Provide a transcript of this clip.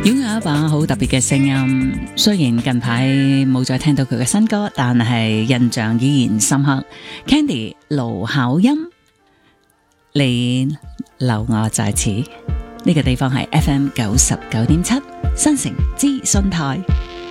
擁有一把好特別嘅聲音，雖然近排冇再聽到佢嘅新歌，但係印象依然深刻。Candy 盧巧音，你留我在此，呢個地方係 FM 99.7新城資訊台。